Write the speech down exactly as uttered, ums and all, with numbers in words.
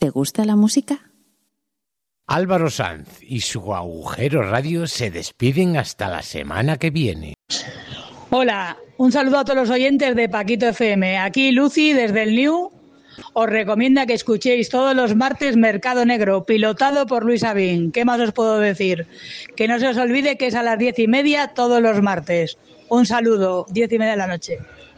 ¿Te gusta la música? Álvaro Sanz y su Agujero Radio se despiden hasta la semana que viene. Hola, un saludo a todos los oyentes de Paquito F M. Aquí Lucy desde el New os recomienda que escuchéis todos los martes Mercado Negro, pilotado por Luis Sabín. ¿Qué más os puedo decir? Que no se os olvide que es a las diez y media todos los martes. Un saludo, diez y media de la noche.